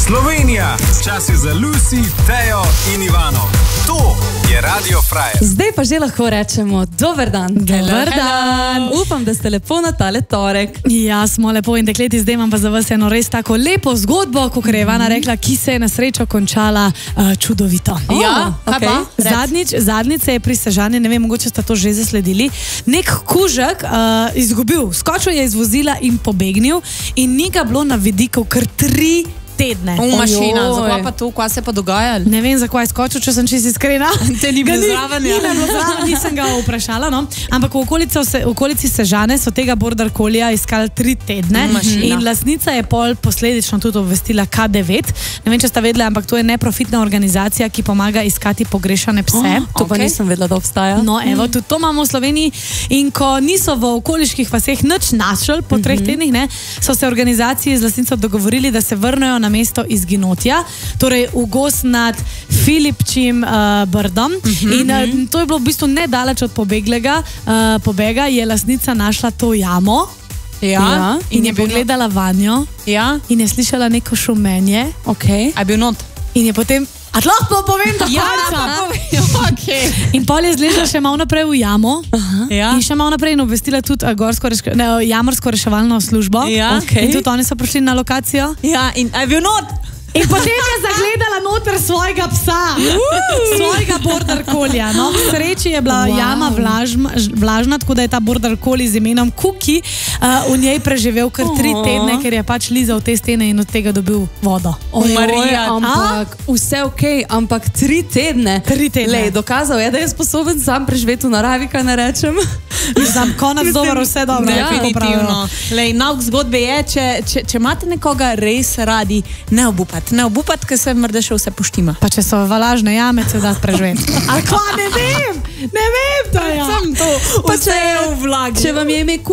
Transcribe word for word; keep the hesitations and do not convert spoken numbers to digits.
Slovenija, čas je za Lucy, Tejo in Ivano. To je Radio Frajer. Zdaj pa že lahko rečemo dober dan. Dober dan. Upam, da ste lepo na tale torek. Ja, smo lepo in dekleti, zdaj imam pa za vas eno res tako lepo zgodbo, kot je Ivana rekla, ki se je na srečo končala uh, čudovito. Oh, ja, okay. pa? Zadnjič, zadnjič se je pri Sežani, ne vem, mogoče ste to že zasledili, nek kužek uh, izgubil, skočil je iz vozila in pobegnil in ni ga bilo na vidiku kar tri tedne. V mašina, zakaj pa to, kaj se pa dogajalo? Ne vem, zakaj je skočil, če sem čisto iskrena. Te ni bilo zraven, ja. Ni bilo zraven, nisem ga vprašala, no. Ampak v okolici, v okolici Sežane so tega border collija iskali tri tedne Mašina. in lastnica je pol posledično tudi obvestila K devet. Ne vem, če ste vedeli, ampak to je neprofitna organizacija, ki pomaga iskati pogrešane pse. Oh, to okay. pa nisem vedela, da obstaja. No, evo, tudi to imamo v Sloveniji in ko niso v okoliških vaseh nič našli po treh tednih, ne, so se organizaciji z lastnico dogovorili, da se vrnejo na mesto izginotja, torej v gozd nad Filipčim uh, brdom. Uh-huh. In uh, to je bilo v bistvu nedaleč od pobeglega uh, pobega, je lastnica našla to jamo. Ja. Ja, in, in je pogledala vanjo. Ja. In je slišala neko šumenje. Okay. A je bil not? In je potem, a lahko povem do Ja, konca? pa povem, okay. In pol je zležala še malo naprej v jamo. Ja. In še malo naprej in obvestila tudi uh, gorsko reško, ne, jamorsko reševalno službo. Ja. Okay. In tudi oni so prišli na lokacijo. Ja, in a je bil not? In potem je zagledala noter svojega psa, svojega border collija. No, k sreči je bila Wow. jama vlažma, vlažna, tako da je ta border collie z imenom Kuki uh, v njej preživel kar tri Oh. tedne, ker je pač lizal te stene in od tega dobil vodo. Oj, Marija, ampak vse ok, ampak tri tedne. Tri tedne. Lej, dokazal je, da je sposoben sam preživeti v naravi, kaj ne rečem. Mislim, konec dobro, vse dobro. Ja, Definitivno. Lej, nauk zgodbe je, če, če, če imate nekoga res radi, ne obupati. Ne obupati, ker se mrda še vse poštima. Pa če so valažne jame, se da preživeti. A kva, ne vem, ne vem, to je. Sem to, vse je v vlagi. Če vam je ime